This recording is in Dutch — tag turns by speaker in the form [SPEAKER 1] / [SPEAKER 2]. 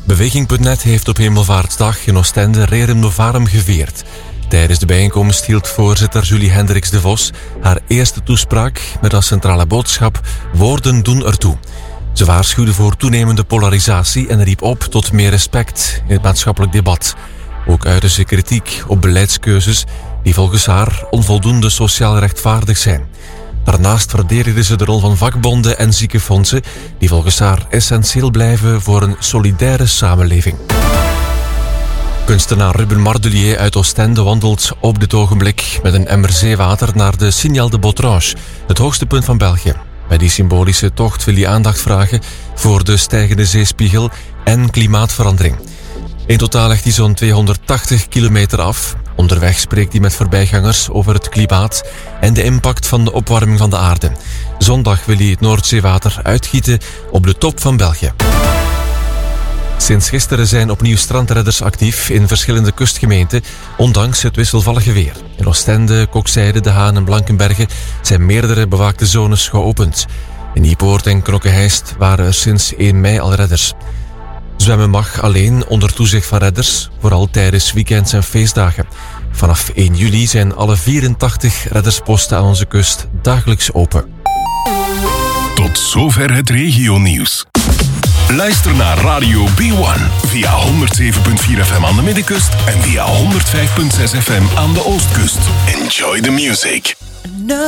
[SPEAKER 1] Beweging.net heeft op Hemelvaartsdag in Oostende Rerum Novarum gevierd. Tijdens de bijeenkomst hield voorzitter Julie Hendricks de Vos haar eerste toespraak met als centrale boodschap: woorden doen ertoe. Ze waarschuwde voor toenemende polarisatie en riep op tot meer respect in het maatschappelijk debat. Ook uitte ze kritiek op beleidskeuzes die volgens haar onvoldoende sociaal rechtvaardig zijn. Daarnaast verdedigde ze de rol van vakbonden en ziekenfondsen die volgens haar essentieel blijven voor een solidaire samenleving. Kunstenaar Ruben Mardelier uit Oostende wandelt op dit ogenblik met een emmer zeewater naar de Signal de Botrange, het hoogste punt van België. Bij die symbolische tocht wil hij aandacht vragen voor de stijgende zeespiegel en klimaatverandering. In totaal legt hij zo'n 280 kilometer af. Onderweg spreekt hij met voorbijgangers over het klimaat en de impact van de opwarming van de aarde. Zondag wil hij het Noordzeewater uitgieten op de top van België. Sinds gisteren zijn opnieuw strandredders actief in verschillende kustgemeenten, ondanks het wisselvallige weer. In Oostende, Kokzijde, De Haan en Blankenberge zijn meerdere bewaakte zones geopend. In Niepoort en Knokke-Heist waren er sinds 1 mei al redders. Zwemmen mag alleen onder toezicht van redders, vooral tijdens weekends en feestdagen. Vanaf 1 juli zijn alle 84 reddersposten aan onze kust dagelijks open.
[SPEAKER 2] Tot zover het regionieuws. Luister naar Radio B1 via 107.4 FM aan de Middenkust en via 105.6 FM aan de Oostkust. Enjoy the music.